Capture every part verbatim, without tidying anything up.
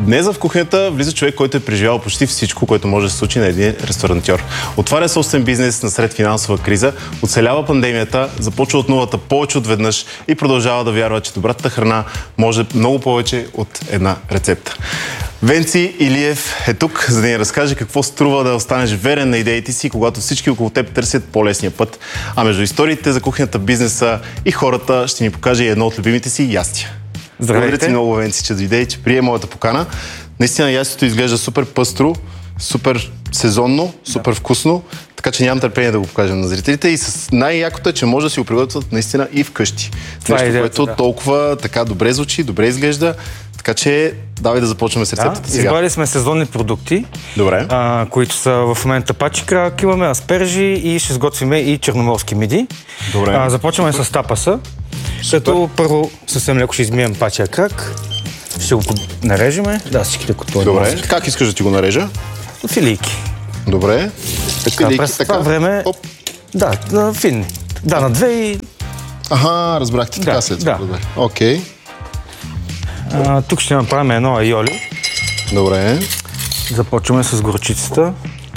Днес в кухнята влиза човек, който е преживял почти всичко, което може да се случи на един ресторантьор. Отваря собствен бизнес насред финансова криза, оцелява пандемията, започва от нулата повече от веднъж и продължава да вярва, че добрата храна може много повече от една рецепта. Венци Илиев е тук, за да ни разкаже какво струва да останеш верен на идеите си, когато всички около теб търсят по-лесния път. А между историите за кухнята, бизнеса и хората ще ни покаже и едно от любимите си ястия. Здравейте! Благодаря ти много, Венци, че дойде и че прие моята покана. Наистина ястието изглежда супер пъстро, супер сезонно, супер да. вкусно, така че нямам търпение да го покажем на зрителите и с най-якото е, че може да си го приготвят наистина и вкъщи. Това нещо, е идеята, което да. толкова така добре звучи, добре изглежда. Така че давай да започваме с рецептата да, сега. Избрали сме сезонни продукти, Добре. А, които са в момента пачи крак, имаме аспержи и ще сготвиме и черноморски миди. Добре. А, започваме Супер. с тапаса, като първо съвсем леко ще измием пачия крак, ще го нарежеме. Да, всичките котони. Добре, как искаш да ти го нарежа? Филийки. Добре. Така, филийки, през така. това време... Оп. Да, на финни. Да, на две и... Аха, разбрахте, така да, след да. това. Окей. А, тук ще направим едно айоли. Добре. Започваме с горчицата.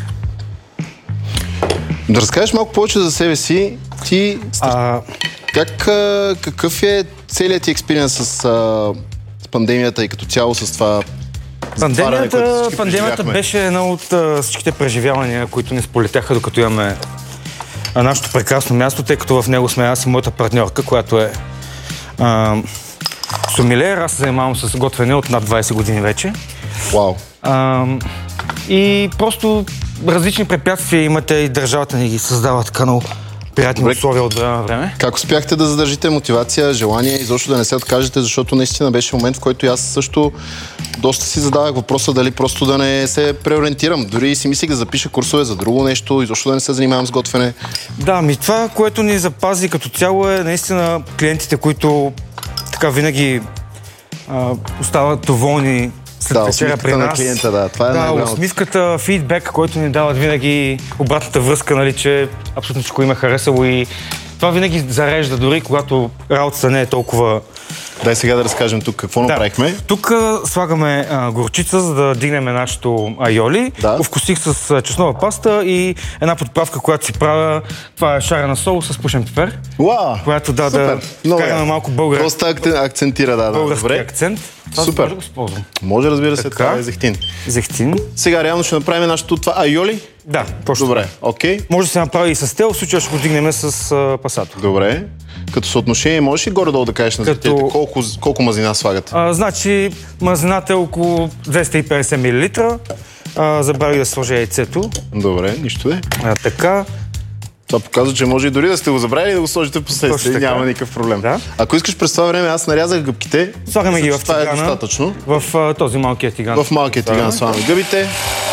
Да разкажеш малко повече за себе си. Ти... А... Как, какъв е целият ти експириенс с, с пандемията и като цяло с това... Пандемията, пандемията беше една от а, всичките преживявания, които ни сполетяха, докато имаме а, нашето прекрасно място, тъй като в него сме аз и моята партньорка, която е а, сомелиер. Аз се занимавам с готвене от над двайсет години вече. Вау. А, и просто различни препятствия имате и държавата ни ги създава така много приятни Добре. условия от време на време. Как успяхте да задържите мотивация, желание и защо да не се откажете, защото наистина беше момент, в който аз също доста си задавах въпроса дали просто да не се преориентирам. Дори си мислих да запиша курсове за друго нещо и защо да не се занимавам с готвене. Да, ми това, което ни запази като цяло е наистина клиентите, които така винаги а, остават доволни след да, вечеря при нас. На клиента, да, това е да, най-голямото. усмивката, фидбек, който ни дават винаги, обратната връзка, нали, че абсолютно всичко им е харесало и това винаги зарежда, дори когато работата не е толкова... Дай сега да разкажем тук какво да. направихме. Тук а, слагаме а, горчица, за да дигнем нашето айоли. Да. Овкусих с а, чеснова паста и една подправка, която си правя. Това е шарена сол с пушен пипер. Уау! Която да, Супер. да вкараме малко българ... Доста акцентира, да, да. български Добре. акцент. Това Супер. може да го използвам. Може, разбира се, така. това е зехтин. Зехтин. Сега реално ще направим нашето това айоли. Да, точно. Добре, окей. Okay. Може да се направи и с тел, в случая ще го дигнем с а, пасато. Добре. Като съотношение, можеш ли горе-долу да кажеш на Като... зрителите колко, колко мазнина слагат? А, значи, мазнината е около двеста и петдесет милилитра. А, забравих да сложа яйцето. Добре, нищо де. А, така. Това показва, че може и дори да сте го забравили и да го сложите в последствие. Няма никакъв проблем. Да? Ако искаш през това време, аз нарязах гъбките. Слагаме ги в това тигана. Това е достатъчно. В а, този малкия тиган. В малкия тиган слагаме гъбите.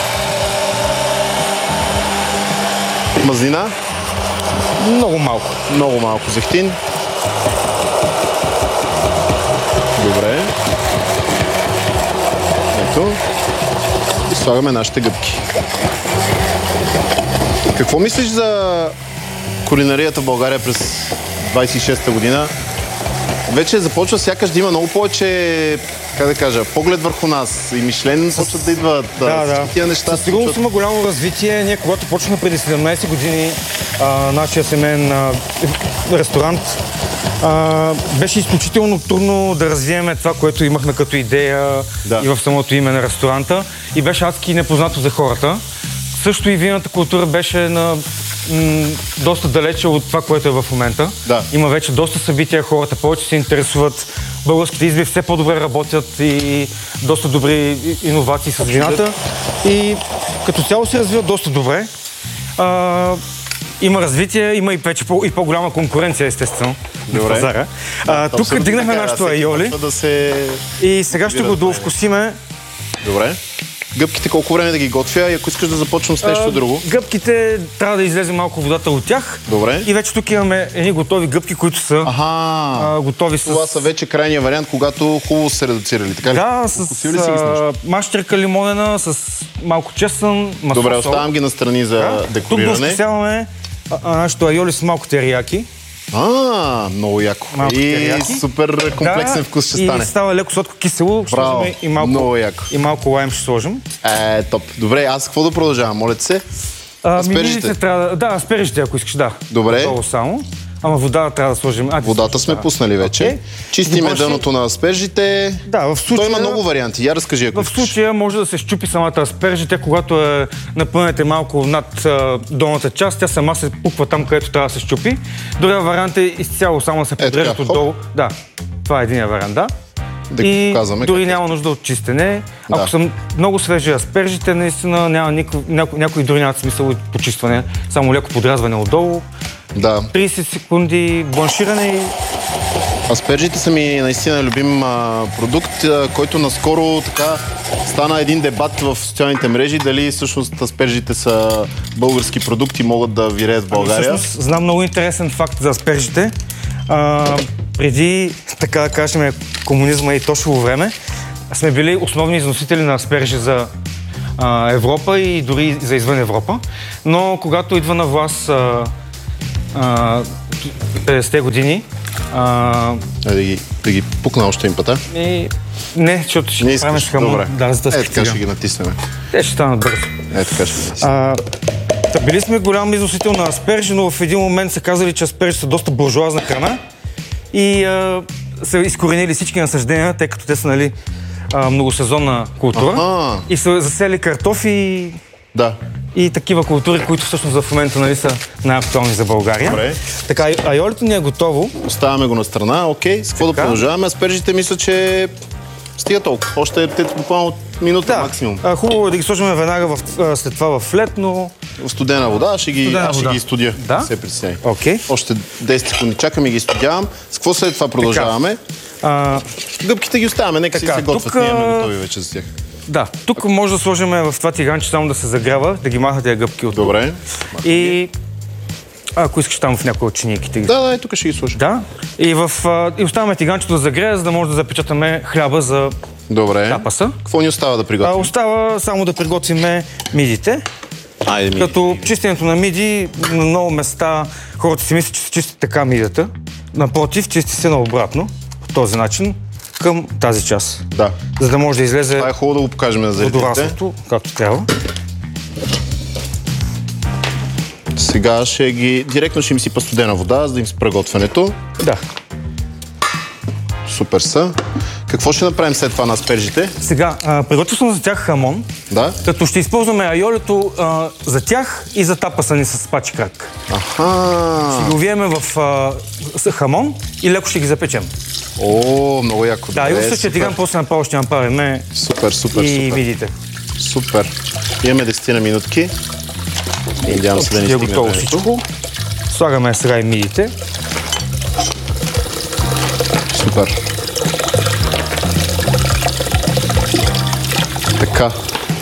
Мазнина. Много малко. Много малко зехтин. Добре. Ето. И слагаме нашите гъбки. Какво мислиш за кулинарията в България през двайсет и шеста година? Вече започва сякаш да има много повече, как да кажа, поглед върху нас. И Мишлен почват да идват да, да, да. тия неща. Със сигурност има голямо развитие. Ние, когато почнахме преди седемнайсет години а, нашия семейен а, ресторант, а, беше изключително трудно да развиеме това, което имахме като идея да. и в самото име на ресторанта. И беше адски непознато за хората. Също и винната култура беше на м, доста далече от това, което е в момента. Да. Има вече доста събития, хората повече се интересуват, българските изби все по-добре работят и доста добри иновации с вината. И като цяло се развива доста добре. А, има развитие, има и вече по- и по-голяма конкуренция, естествено, на пазара. А, да, тук дигнахме нашето айоли да се... и сега ще го доовкусиме. Добре. Гъбките колко време да ги готвя и ако искаш да започвам с нещо а, друго? Гъбките трябва да излезе малко водата от тях. Добре. И вече тук имаме едни готови гъбки, които са Аха. а, готови с... Това са вече крайния вариант, когато хубаво се редуцирали, така ли? Да, с а, мащерка лимонена, с малко чесън, масло. Добре, оставям ги настрани за да. декориране. Тук доскисяваме нашето айоли с малко терияки. А, много яко. Малко И терияки. супер комплексен Да, вкус ще стане. И става леко сладко кисело. Ще Браво, сложим и малко, много яко. и малко лайм ще сложим. Е, топ. Добре, аз какво да продължавам? Моля те се. А, Аспержите. мидиите трябва да... Да, аспержите, ако искаш, да. Добре. Долу само. Ама вода трябва да сложим... А, Водата сме да. пуснали вече. Okay. Чистиме Добре, дъното на аспержите. Да, в случая... Той има много варианти. Я разкажи, ако В искаш. случая може да се щупи самата аспержа, тя когато е напънете малко над а, долната част, тя сама се пуква там, където трябва да се щупи. Другия вариант е изцяло само да се подреждат така, отдолу. Да, това е единия вариант, да. Да И показваме дори как е. няма нужда от чистене. Ако Да. са много свежи аспержите, наистина няма никакъв, няко, някои дори нямат смисъл от почистване, само леко подрязване отдолу. Да. трийсет секунди бланширане и Аспержите са ми наистина любим а, продукт, а, който наскоро така стана един дебат в социалните мрежи, дали всъщност аспержите са български продукти, могат да виреят в България. всъщност знам много интересен факт за аспержите. А, преди, така да кажем, комунизма и Тошево време, сме били основни износители на аспержи за а, Европа и дори за извън Европа. Но когато идва на власт а, а, петдесетте години, а, Е, да, ги, да ги пукна още един път, а? и... не, защото ще Не правим искаш, хамон. добре. Да, за да Е, така ще ги натиснем. Те ще станат бързо. Е, така ще ги натиснем. А, та били сме голям износител на аспержи, но в един момент са казали, че аспержи са доста буржуазна храна и а, са изкоренили всички насъждения, тъй като те са, нали, а, многосезонна култура. Аха. И са засели картофи Да. и такива култури, които всъщност в момента, нали, са най-актуални за България. Добре. Така, айолито ни е готово. Оставяме го на страна. Окей, с какво да Така. продължаваме? Аспержите мисля, че стига толкова. Още те буквално минута Да, максимум. а, хубаво е да ги сложим веднага в, а, след това в лед, но... В студена вода ще ги, Студена аз ще вода. ги изстудя. Да? Не се притесняй. Окей. Още десет секунди чакам и ги изстудявам. С какво след това продължаваме? А, Гъбките ги оставяме, нека си Така, се готвят. тук, Ние имаме а, готови вече за тях. да, тук може да сложим в това тиганче само да се загрява, да ги махнат тези гъбки от... Добре. И ако искаш там в някои от чинийките. Да, да, и тук ще ги сложим. Да. И, в, а, и оставяме тиганчето да загрее, за да може да запечатаме хляба за Добре. тапаса. Какво ни остава да А, приготвим? остава само да приготвим мидите. Айде ми. Като чистенето на миди, на много места хората си мислят, че се чисти така мидията. Напротив, чисти се наобратно, по този начин, към тази част. Да. За да може да излезе Това е хубаво да го покажем на зрителите. водораслото, както трябва. Сега ще ги... Директно ще им сипа студена вода, за да им спра готвенето. Да. Супер са. Какво ще направим след това на аспержите? Сега, а, приготвил съм за тях хамон, Да? като ще използваме айолето а, за тях и за тапаса ни с пачи крак. Аха. Ще ги увиеме в а, с хамон и леко ще ги запечем. О, много яко. Да, и в Добре, същия тиган после направо ще направим Супер, супер, и супер. видите. Супер. Имаме десет на минутки. И надявам се да ни Ще е стигне готово времето. всичко. Слагаме сега и мидите. Супер. Така.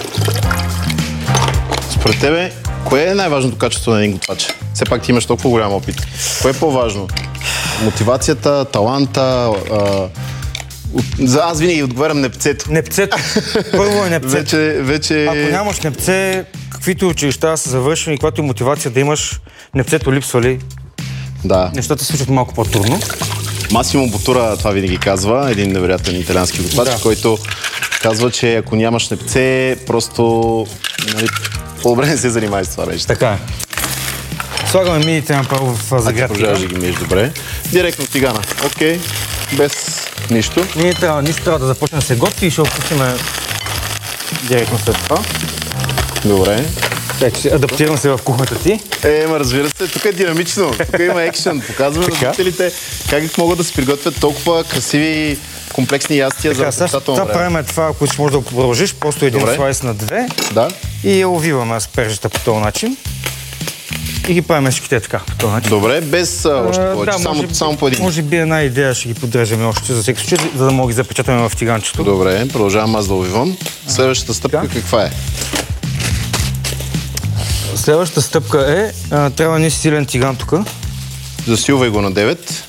Според тебе, кое е най-важното качество на един готвач? Все пак ти имаш толкова голям опит. Кое е по-важно? Мотивацията, таланта? А, от... За аз винаги отговарям непцето. Непцето. Първо е непцето. Вече, вече... Ако нямаш непце, каквито училища са завършени, каквато и мотивация да имаш, непцето липсва ли, Да. нещата се случват малко по-трудно. Масимо Бутура това винаги казва, един невероятен италиански готвач, Да. който казва, че ако нямаш непце, просто нали, по-добре не се занимай с това нещо. Така е. Слагаме мидите направо в загрят Продължаваш да тиган. ги миеш добре. Директно в тигана. Окей. Без нищо. Ние трябва, нищо трябва да започне да се готви и ще опустим директно след това. Добре. Така че адаптирам се в кухнята ти. Е, ма разбира се, тук е динамично. Тук има екшен. Показваме на Така. зрителите как могат да се приготвят толкова красиви комплексни ястия за Така, сега окончателно това време. правим това, ако ще може да го продължиш, просто един Добре. слайс на две Да. и я увиваме аспержата по този начин. И ги правим всичките така, по този начин. Добре, без а, още А, повече. да, само, може, само по един. Може би една идея ще ги подрежаме още за всеки случай, за да мога ги запечатаме в тиганчето. Добре, продължавам аз да увивам. Следващата стъпка Така. каква е? Следващата стъпка е, а, трябва ни силен тиган тук. Засилвай го на девет.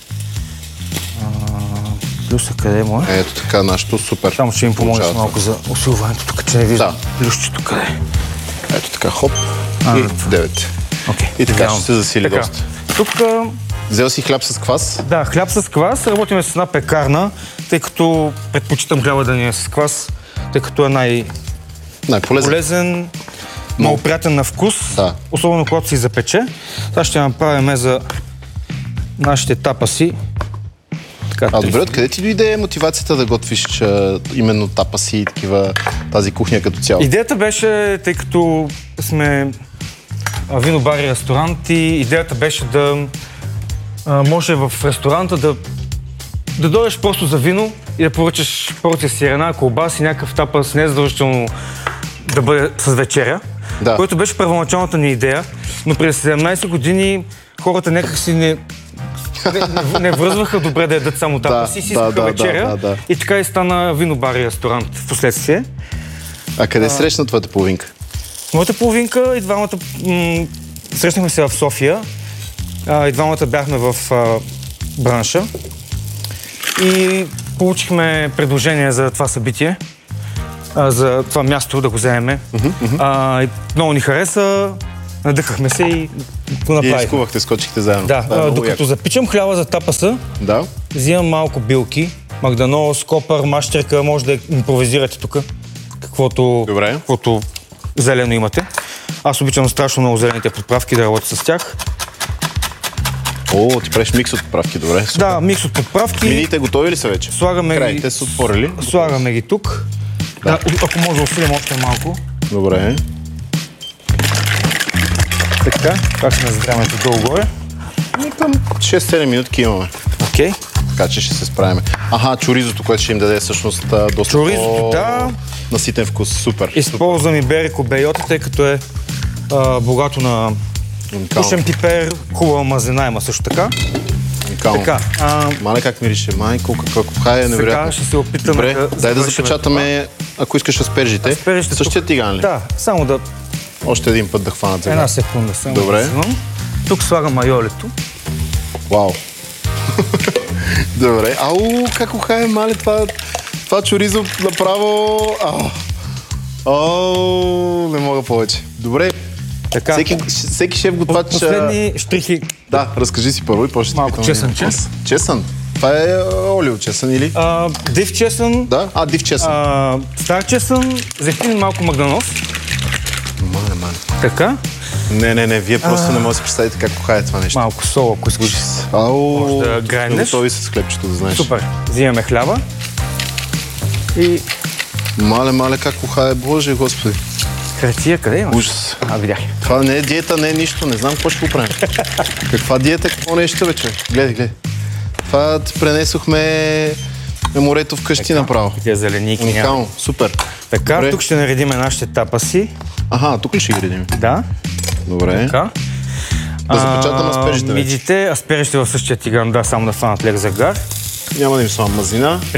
Плюса къде му е? Ето така, нашето супер. Само ще им помогнеш получава малко за усилването тук, че не виждам. Да. Плюсчето къде е? Ето така, хоп. А, И това. девет. Окей. И така идеално. ще се засили Така. доста. Тук а, Взел си хляб с квас? Да, хляб с квас. Работим с една пекарна, тъй като предпочитам хляба да ни е с квас, тъй като е най- Най-полезен. полезен, много приятен на вкус, Да. особено когато си запече. Сега ще направим за нашите тапаси. Така, А добре, откъде ти дойде мотивацията да готвиш а, именно тапаси и такива, тази кухня като цяло? Идеята беше, тъй като сме а, вино-бар и ресторант, и идеята беше да а, може в ресторанта да, да дойдеш просто за вино и да поръчаш порция сирена, колбаси, някакъв тапас, не е задължително да бъде с вечеря, Да. което беше първоначалната ни идея, но през седемнайсет години хората някак си не, не, не, не връзваха добре да ядат само тапаси, си да, искаха да, вечеря, да, да, да. и така и стана вино-бар и ресторант в последствие. А къде а... срещна твоята половинка? Моята половинка и двамата м- срещнахме се в София. А, и двамата бяхме в а, бранша. И получихме предложение за това събитие, а, за това място да го вземем. Uh-huh, uh-huh. А, и много ни хареса, надъхахме се и го И направихме. изкувахте, скочихте заедно. Да, да а, много докато яко. запичам хляба за тапаса, Да. взимам малко билки, магданоз, копър, мащерка, може да импровизирате тук, каквото, Добре. каквото зелено имате. Аз обичам страшно много зелените подправки да работя с тях. О, ти правиш микс от подправки, добре. Супер. Да, микс от подправки. Мините готови ли са вече? Слагаме Край, ги, те са отворили. слагаме ги тук. Да. Да, ако може да усилим още малко. Добре. Така, как сме за времето долу-горе. И към шест-седем минутки имаме. Окей. Така че ще се справим. Аха, чоризото, което ще им даде всъщност а, доста Чоризото, по... да. наситен вкус. Супер. Използвам и берико бейота, тъй като е а, богато на Уникално. пушен пипер, хубава мазнина има също така. Уникално. Така, а, Мале как мирише, майко, какво хай е невероятно. сега ще се опитаме Добре, да дай да завършим запечатаме, ако искаш аспержите. Аспержите Същия тук. тиган ли? Да, само да... Още един път да хванат сега. Една секунда само. Добре. да вземам. Тук слагам майолето. Вау. Добре. Ау, как ухае, мале, това, това чоризо направо... Ау. О, не мога повече. Добре. Така. Всеки, всеки шеф готвач... Последни штрихи. Да, разкажи си първо и после ще Малко питам чесън, един въпрос. чесън. Чесън. Това е олио чесън или? А, див чесън, Да? А, див чесън. а, стар чесън, зехтин, малко магданоз. Мале, мале. Така. Не, не, не, вие просто не можете да си представите как ухае това нещо. Малко сол, ако искаш. Ау, Може да грайнднеш. готови с хлебчето, да знаеш. Супер. Взимаме хляба. И Мале, мале, как ухае, Боже, Господи. хартия къде имаш? Ужас. А, видях. Това не е диета, не е нищо, не знам какво ще го правим. Каква диета, какво нещо, бе, човек? Гледай, гледай. Това пренесохме на морето вкъщи направо. Тия зеленики няма. Уникално, супер. Така, Добре. тук ще наредиме нашите тапаси. Аха, тук ли ще ги редим? Да. Добре. Така. Да запечатам аспержите вече. Мидите, аспержите в същия тиган, да, само да фанат лек загар. Няма да им слагам мазнина.